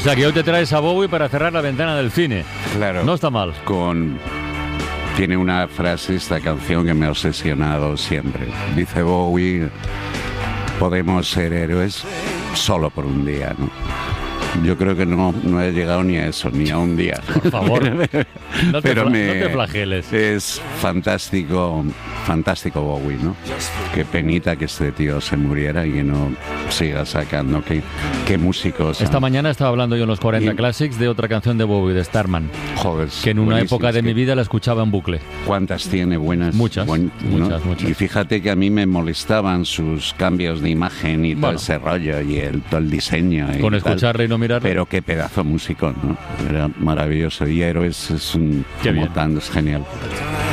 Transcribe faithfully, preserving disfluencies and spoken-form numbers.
sea que hoy te traes a Bowie para cerrar la ventana del cine. Claro. No está mal. Con... Tiene una frase esta canción que me ha obsesionado siempre. Dice Bowie, podemos ser héroes solo por un día, ¿no? Yo creo que no, no he llegado ni a eso, ni a un día. Por favor, no te, Pero fla- me, no te flageles. Es fantástico, fantástico Bowie, ¿no? Qué penita que este tío se muriera y que no siga sacando. Qué, qué músicos. Esta han... mañana estaba hablando yo en los cuarenta Y... Classics de otra canción de Bowie, de Starman. Joder, que en una buenísimo, época de es mi que... vida la escuchaba en bucle. ¿Cuántas tiene buenas? Muchas, buen, muchas, ¿no? muchas. Y fíjate que a mí me molestaban sus cambios de imagen y bueno, todo ese rollo y el, todo el diseño. Y con tal. escucharle y no mirarle. Pero qué pedazo músico, ¿no? Era maravilloso. Y Héroes es un... Qué como bien. tan, es genial.